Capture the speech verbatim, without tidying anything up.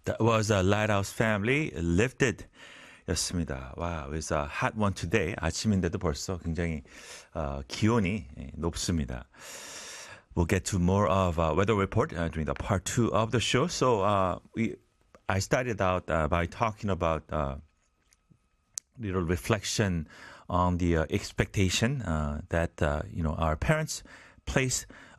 That was a Lighthouse Family Lifted 였습니다. Wow, it's a hot one today. 아침인데도 벌써 굉장히 어, 기온이 높습니다. We'll get to more of uh, weather report uh, during the part two of the show. So uh, we, I started out uh, by talking about uh, little reflection on the uh, expectation uh, that uh, you know our parents place